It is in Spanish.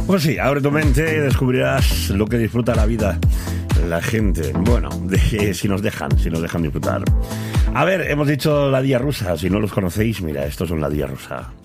Pues sí, abre tu mente y descubrirás lo que disfruta la vida, la gente. Bueno, si nos dejan disfrutar. A ver, hemos dicho la Día Rusa. Si no los conocéis, mira, estos son la Día Rusa.